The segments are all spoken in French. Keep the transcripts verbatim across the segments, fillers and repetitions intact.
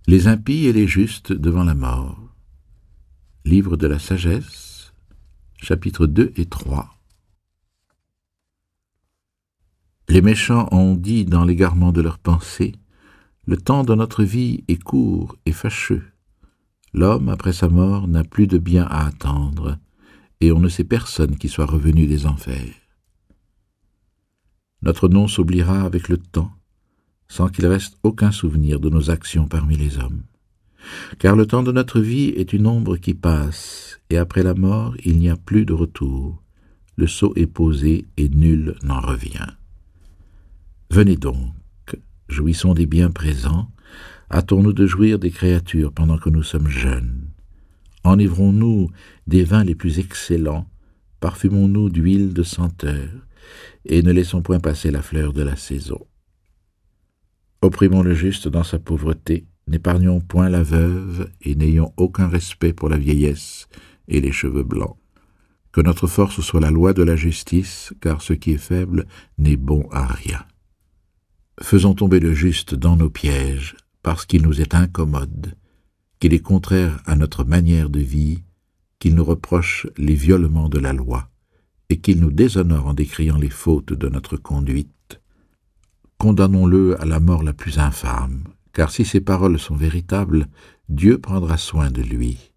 Les impies et les justes devant la mort. Livre de la sagesse, chapitres deux et trois. Les méchants ont dit dans l'égarement de leurs pensées, « Le temps de notre vie est court et fâcheux. L'homme, après sa mort, n'a plus de bien à attendre, et on ne sait personne qui soit revenu des enfers. Notre nom s'oubliera avec le temps, sans qu'il reste aucun souvenir de nos actions parmi les hommes. Car le temps de notre vie est une ombre qui passe, et après la mort, il n'y a plus de retour. Le sceau est posé et nul n'en revient. Venez donc, jouissons des biens présents, hâtons-nous de jouir des créatures pendant que nous sommes jeunes. Enivrons-nous des vins les plus excellents, parfumons-nous d'huile de senteur, et ne laissons point passer la fleur de la saison. Opprimons le juste dans sa pauvreté, n'épargnons point la veuve, et n'ayons aucun respect pour la vieillesse et les cheveux blancs. Que notre force soit la loi de la justice, car ce qui est faible n'est bon à rien. Faisons tomber le juste dans nos pièges, parce qu'il nous est incommode, qu'il est contraire à notre manière de vie, qu'il nous reproche les violements de la loi, et qu'il nous déshonore en décriant les fautes de notre conduite. Condamnons-le à la mort la plus infâme, car si ses paroles sont véritables, Dieu prendra soin de lui.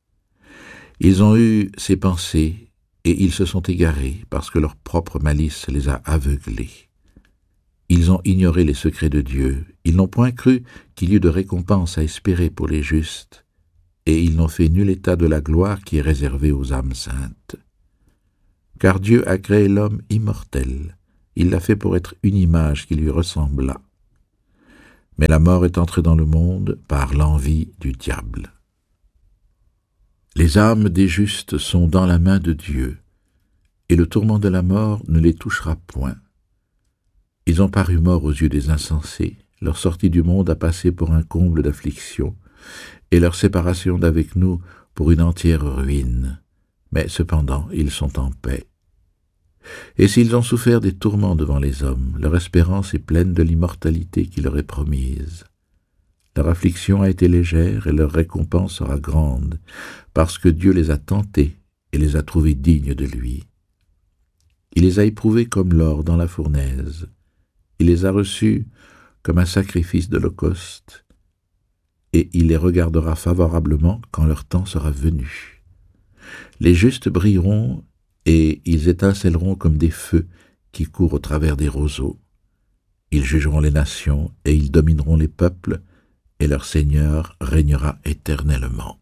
Ils ont eu ces pensées, et ils se sont égarés, parce que leur propre malice les a aveuglés. Ils ont ignoré les secrets de Dieu, ils n'ont point cru qu'il y eût de récompense à espérer pour les justes, et ils n'ont fait nul état de la gloire qui est réservée aux âmes saintes. Car Dieu a créé l'homme immortel, il l'a fait pour être une image qui lui ressemblât. Mais la mort est entrée dans le monde par l'envie du diable. Les âmes des justes sont dans la main de Dieu, et le tourment de la mort ne les touchera point. Ils ont paru morts aux yeux des insensés, leur sortie du monde a passé pour un comble d'affliction, et leur séparation d'avec nous pour une entière ruine. Mais cependant, ils sont en paix. Et s'ils ont souffert des tourments devant les hommes, leur espérance est pleine de l'immortalité qui leur est promise. Leur affliction a été légère et leur récompense sera grande, parce que Dieu les a tentés et les a trouvés dignes de lui. Il les a éprouvés comme l'or dans la fournaise. Il les a reçus comme un sacrifice d'holocauste, et il les regardera favorablement quand leur temps sera venu. Les justes brilleront, et ils étincelleront comme des feux qui courent au travers des roseaux. Ils jugeront les nations, et ils domineront les peuples, et leur Seigneur régnera éternellement.